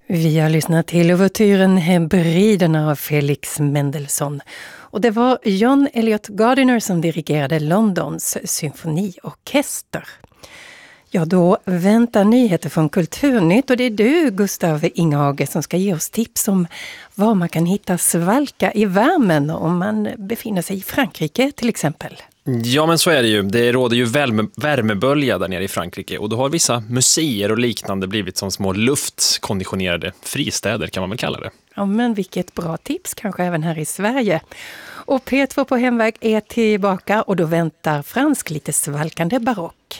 Vi har lyssnat till ouvertyren Hebriderna av Felix Mendelssohn. Och det var John Elliott Gardiner som dirigerade Londons symfoniorkester. Ja, då väntar nyheter från Kulturnytt och det är du, Gustav Inghage, som ska ge oss tips om var man kan hitta svalka i värmen om man befinner sig i Frankrike till exempel. Ja, men så är det ju. Det råder ju värmebölja där nere i Frankrike och då har vissa museer och liknande blivit som små luftkonditionerade fristäder kan man väl kalla det. Ja, men vilket bra tips kanske även här i Sverige. Och P2 på hemväg är tillbaka och då väntar fransk lite svalkande barock.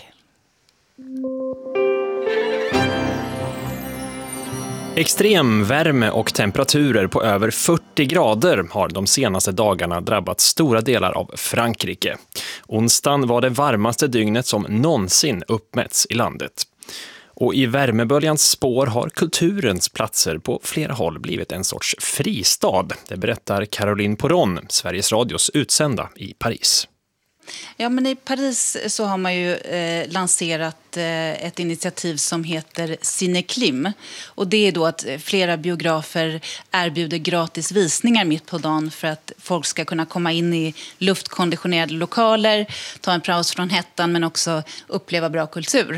Extremvärme och temperaturer på över 40 grader har de senaste dagarna drabbat stora delar av Frankrike. Onsdagen var det varmaste dygnet som någonsin uppmätts i landet. Och i värmeböljans spår har kulturens platser på flera håll blivit en sorts fristad. Det berättar Caroline Poron, Sveriges Radios utsända i Paris. Ja, men i Paris så har man ju lanserat ett initiativ som heter Cineclim. Och det är då att flera biografer erbjuder gratis visningar mitt på dagen för att folk ska kunna komma in i luftkonditionerade lokaler, ta en paus från hettan men också uppleva bra kultur.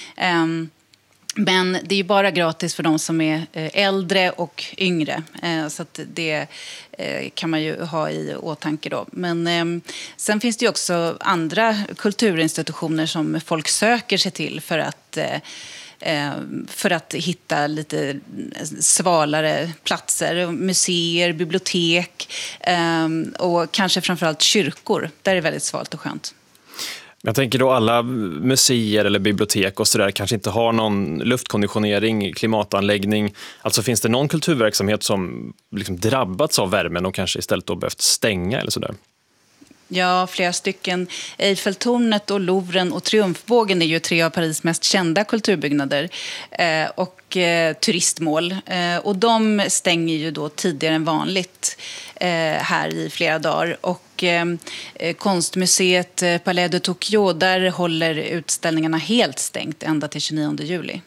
Men det är ju bara gratis för de som är äldre och yngre. Så att det kan man ju ha i åtanke då. Men sen finns det ju också andra kulturinstitutioner som folk söker sig till för att hitta lite svalare platser. Museer, bibliotek och kanske framförallt kyrkor. Där är det väldigt svalt och skönt. Jag tänker då alla museer eller bibliotek och sådär kanske inte har någon luftkonditionering, klimatanläggning. Alltså finns det någon kulturverksamhet som liksom drabbats av värmen och kanske istället då behövt stänga eller sådär? Ja, flera stycken. Eiffeltornet och Louvren och Triumfbågen är ju 3 av Paris mest kända kulturbyggnader och turistmål. Och de stänger ju då tidigare än vanligt här i flera dagar. Och konstmuseet Palais de Tokyo, där håller utställningarna helt stängt ända till 29 juli.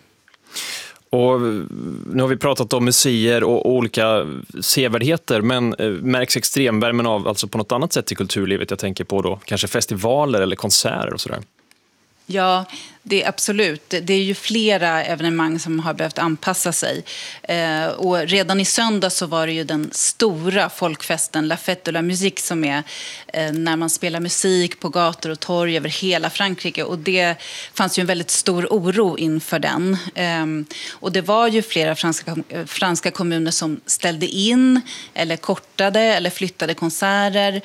Och nu har vi pratat om museer och olika sevärdheter, men märks extremvärmen av alltså på något annat sätt i kulturlivet? Jag tänker på då kanske festivaler eller konserter och sådär. Ja, det är absolut. Det är ju flera evenemang som har behövt anpassa sig. Och redan i söndag så var det ju den stora folkfesten La Fête de la Musique som är när man spelar musik på gator och torg över hela Frankrike. Och det fanns ju en väldigt stor oro inför den. Och det var ju flera franska kommuner som ställde in eller kortade eller flyttade konserter.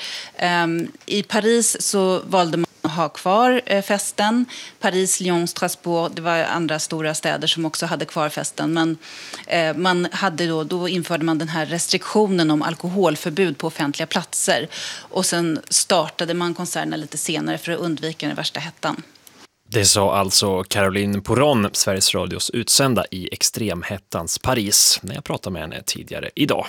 I Paris så valde man att ha kvar festen. Paris, Lyon, Strasbourg, det var andra stora städer som också hade kvar festen. Men man hade då införde man den här restriktionen om alkoholförbud på offentliga platser. Och sen startade man konserterna lite senare för att undvika den värsta hettan. Det sa alltså Caroline Poron, Sveriges Radios utsända i extremhettans Paris, när jag pratade med henne tidigare idag.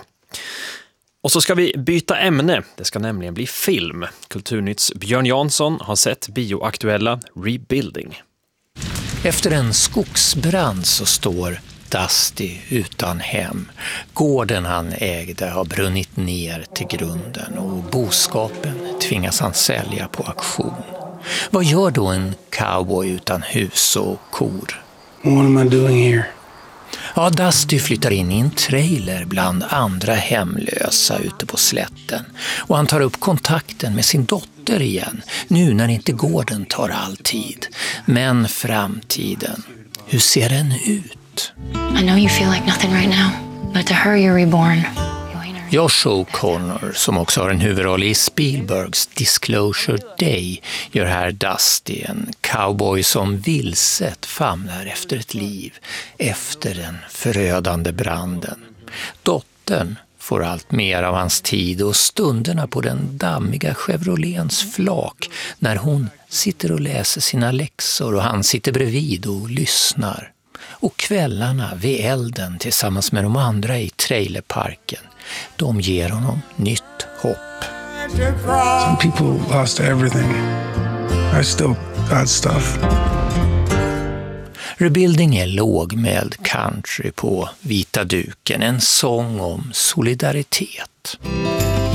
Och så ska vi byta ämne. Det ska nämligen bli film. Kulturnytts Björn Jansson har sett bioaktuella Rebuilding. Efter en skogsbrand så står Dusty utan hem. Gården han ägde har brunnit ner till grunden och boskapen tvingas han sälja på auktion. Vad gör då en cowboy utan hus och kor? What am I doing here? Ja, Dusty flyttar in i en trailer bland andra hemlösa ute på slätten. Och han tar upp kontakten med sin dotter igen, nu när inte gården tar all tid. Men framtiden, hur ser den ut? I know you feel like nothing right now, but to her you're reborn. Josh O'Connor, som också har en huvudroll i Spielbergs Disclosure Day, gör här Dusty, en cowboy som vilset famlar efter ett liv efter den förödande branden. Dottern får allt mer av hans tid och stunderna på den dammiga Chevrolets flak när hon sitter och läser sina läxor och han sitter bredvid och lyssnar. Och kvällarna vid elden tillsammans med de andra i trailerparken, de ger honom nytt hopp. Some people lost everything. I still got stuff. Rebuilding är lågmäld country på vita duken, en sång om solidaritet.